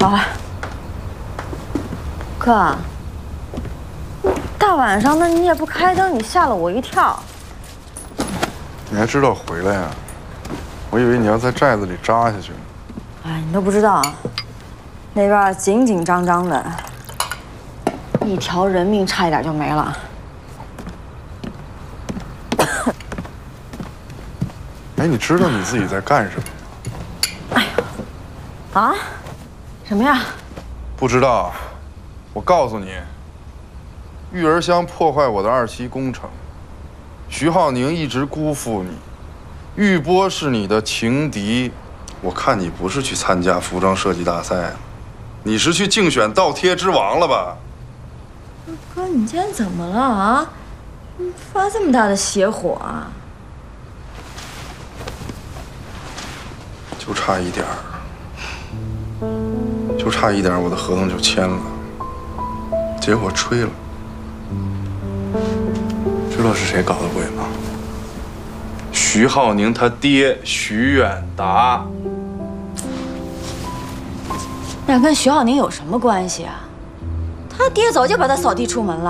好。哥，大晚上的你也不开灯，你吓了我一跳。 你还知道回来呀？我以为你要在寨子里扎下去呢。 哎，你都不知道，那边紧紧张张的，一条人命差一点就没了。 哎，你知道你自己在干什么吗？ 哎呀，啊？什么呀？ 不知道。我告诉你，玉儿乡破坏我的2期工程，徐浩宁一直辜负你，玉波是你的情敌。我看你不是去参加服装设计大赛了，你是去竞选倒贴之王了吧？ 哥，你今天怎么了啊？你发这么大的邪火啊？ 就差一点儿，就差一点儿，我的合同就签了，结果吹了。知道是谁搞的鬼吗？徐浩宁他爹徐远达。 那跟徐浩宁有什么关系啊？他爹早就把他扫地出门了。